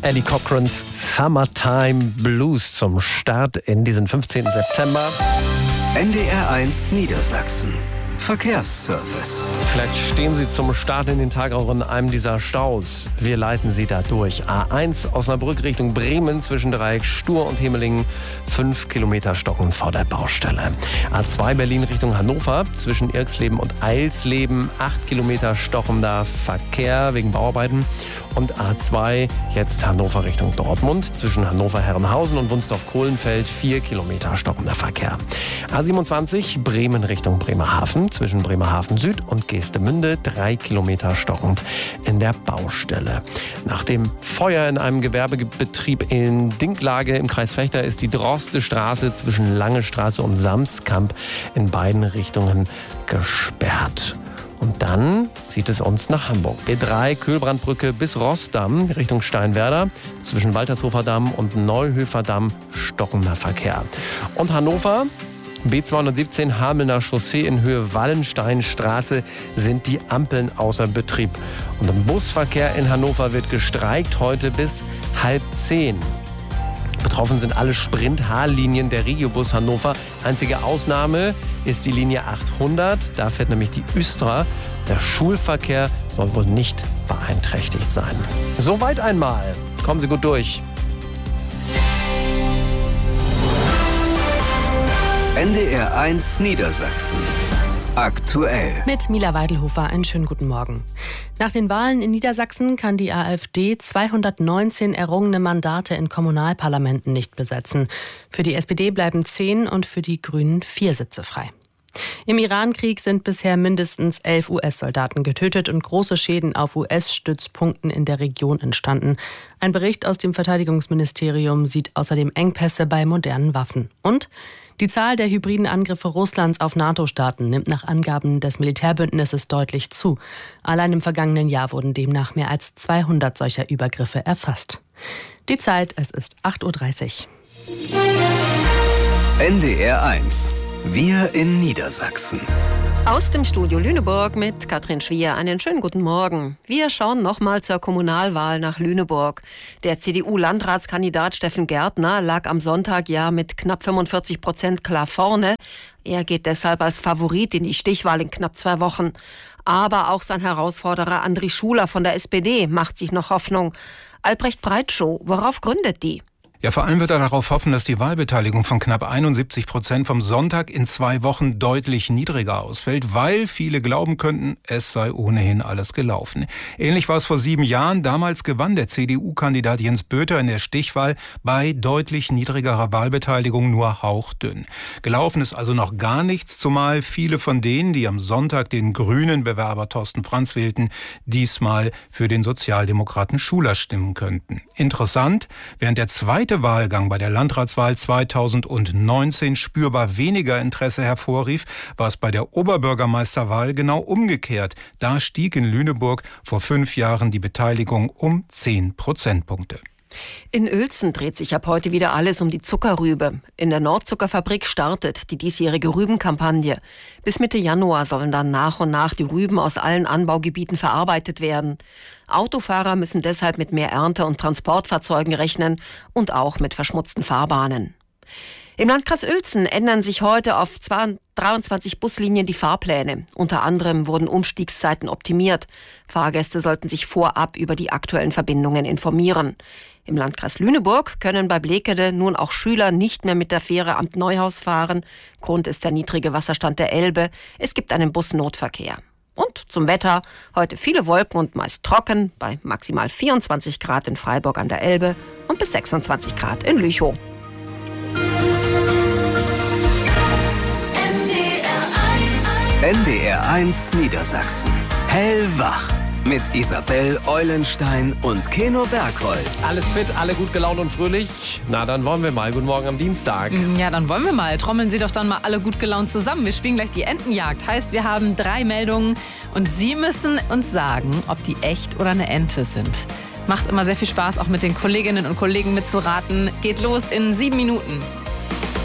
Ellie Cochrans Summertime Blues zum Start in diesen 15. September. NDR1 Niedersachsen. Verkehrsservice. Vielleicht stehen Sie zum Start in den Tag auch in einem dieser Staus. Wir leiten Sie da durch. A1 Osnabrück Richtung Bremen zwischen Dreieck Stur und Hemelingen 5 Kilometer stocken vor der Baustelle. A2 Berlin Richtung Hannover zwischen Irxleben und Eilsleben 8 Kilometer stockender Verkehr wegen Bauarbeiten. Und A2 jetzt Hannover Richtung Dortmund zwischen Hannover-Herrenhausen und Wunsdorf-Kohlenfeld 4 Kilometer stockender Verkehr. A27 Bremen Richtung Bremerhaven zwischen Bremerhaven Süd und Geestemünde 3 Kilometer stockend in der Baustelle. Nach dem Feuer in einem Gewerbebetrieb in Dinklage im Kreis Vechta ist die Droste-Straße zwischen Lange Straße und Samskamp in beiden Richtungen gesperrt. Und dann zieht es uns nach Hamburg. B3 Köhlbrandbrücke bis Rossdamm Richtung Steinwerder. Zwischen Waltershofer Damm und Neuhöfer Damm stockender Verkehr. Und Hannover, B217 Hamelner Chaussee in Höhe Wallensteinstraße sind die Ampeln außer Betrieb. Und im Busverkehr in Hannover wird gestreikt heute bis 9:30. Betroffen sind alle Sprint-H-Linien der Regiobus Hannover. Einzige Ausnahme ist die Linie 800. Da fährt nämlich die Östra. Der Schulverkehr soll wohl nicht beeinträchtigt sein. Soweit einmal. Kommen Sie gut durch. NDR1 Niedersachsen. Aktuell. Mit Mila Weidelhofer einen schönen guten Morgen. Nach den Wahlen in Niedersachsen kann die AfD 219 errungene Mandate in Kommunalparlamenten nicht besetzen. Für die SPD bleiben 10 und für die Grünen 4 Sitze frei. Im Irankrieg sind bisher mindestens 11 US-Soldaten getötet und große Schäden auf US-Stützpunkten in der Region entstanden. Ein Bericht aus dem Verteidigungsministerium sieht außerdem Engpässe bei modernen Waffen. Und die Zahl der hybriden Angriffe Russlands auf NATO-Staaten nimmt nach Angaben des Militärbündnisses deutlich zu. Allein im vergangenen Jahr wurden demnach mehr als 200 solcher Übergriffe erfasst. Die Zeit, es ist 8:30 Uhr. NDR1. Wir in Niedersachsen. Aus dem Studio Lüneburg mit Katrin Schwier. Einen schönen guten Morgen. Wir schauen nochmal zur Kommunalwahl nach Lüneburg. Der CDU-Landratskandidat Steffen Gärtner lag am Sonntag ja mit knapp 45% klar vorne. Er geht deshalb als Favorit in die Stichwahl in knapp 2 Wochen. Aber auch sein Herausforderer Andri Schuler von der SPD macht sich noch Hoffnung. Albrecht Breitschow, worauf gründet die? Ja, vor allem wird er darauf hoffen, dass die Wahlbeteiligung von knapp 71% vom Sonntag in 2 Wochen deutlich niedriger ausfällt, weil viele glauben könnten, es sei ohnehin alles gelaufen. Ähnlich war es vor 7 Jahren. Damals gewann der CDU-Kandidat Jens Böter in der Stichwahl bei deutlich niedrigerer Wahlbeteiligung nur hauchdünn. Gelaufen ist also noch gar nichts, zumal viele von denen, die am Sonntag den grünen Bewerber Thorsten Frantz wählten, diesmal für den Sozialdemokraten Schuler stimmen könnten. Interessant, während der zweite Wahlgang bei der Landratswahl 2019 spürbar weniger Interesse hervorrief, war es bei der Oberbürgermeisterwahl genau umgekehrt. Da stieg in Lüneburg vor 5 Jahren die Beteiligung um 10 Prozentpunkte. In Uelzen dreht sich ab heute wieder alles um die Zuckerrübe. In der Nordzuckerfabrik startet die diesjährige Rübenkampagne. Bis Mitte Januar sollen dann nach und nach die Rüben aus allen Anbaugebieten verarbeitet werden. Autofahrer müssen deshalb mit mehr Ernte- und Transportfahrzeugen rechnen und auch mit verschmutzten Fahrbahnen. Im Landkreis Uelzen ändern sich heute auf 23 Buslinien die Fahrpläne. Unter anderem wurden Umstiegszeiten optimiert. Fahrgäste sollten sich vorab über die aktuellen Verbindungen informieren. Im Landkreis Lüneburg können bei Blekede nun auch Schüler nicht mehr mit der Fähre Amt Neuhaus fahren. Grund ist der niedrige Wasserstand der Elbe. Es gibt einen Busnotverkehr. Und zum Wetter, heute viele Wolken und meist trocken, bei maximal 24 Grad in Freiburg an der Elbe und bis 26 Grad in Lüchow. NDR1 Niedersachsen. Hellwach. Mit Isabel Eulenstein und Keno Bergholz. Alles fit, alle gut gelaunt und fröhlich. Na, dann wollen wir mal. Guten Morgen am Dienstag. Ja, dann wollen wir mal. Trommeln Sie doch dann mal alle gut gelaunt zusammen. Wir spielen gleich die Entenjagd. Heißt, wir haben 3 Meldungen und Sie müssen uns sagen, ob die echt oder eine Ente sind. Macht immer sehr viel Spaß, auch mit den Kolleginnen und Kollegen mitzuraten. Geht los in 7 Minuten.